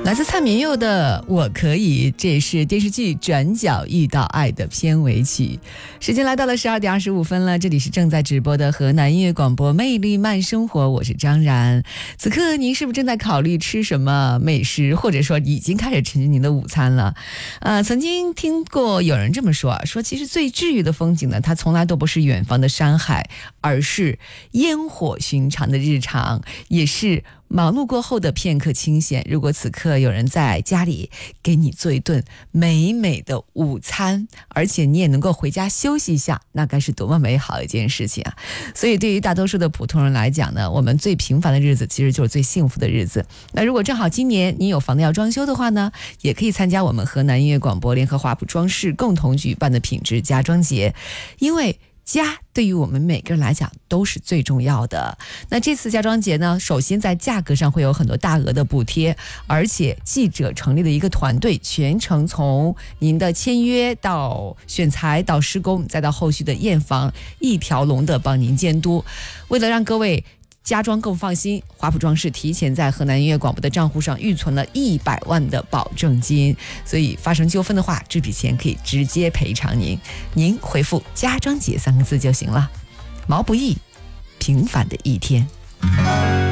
来自蔡明佑的《我可以》，这也是电视剧《转角遇到爱》的片尾曲。时间来到了12点25分了，这里是正在直播的河南音乐广播魅力慢生活，我是张然。此刻您是不是正在考虑吃什么美食，或者说已经开始吃您的午餐了？曾经听过有人这么说啊，说其实最治愈的风景呢，它从来都不是远方的山海，而是烟火寻常的日常，也是忙碌过后的片刻清闲。如果此刻有人在家里给你做一顿美美的午餐，而且你也能够回家休息一下，那该是多么美好一件事情啊！所以对于大多数的普通人来讲呢，我们最平凡的日子其实就是最幸福的日子。那如果正好今年你有房子要装修的话呢，也可以参加我们河南音乐广播联合华普装饰共同举办的品质家装节，因为家对于我们每个人来讲都是最重要的。那这次家装节呢，首先在价格上会有很多大额的补贴，而且记者成立了一个团队，全程从您的签约到选材到施工再到后续的验房，一条龙的帮您监督。为了让各位家装更放心，华普装饰提前在河南音乐广播的账户上预存了100万的保证金，所以发生纠纷的话，这笔钱可以直接赔偿您。您回复家装节3个字就行了。毛不易，平凡的一天。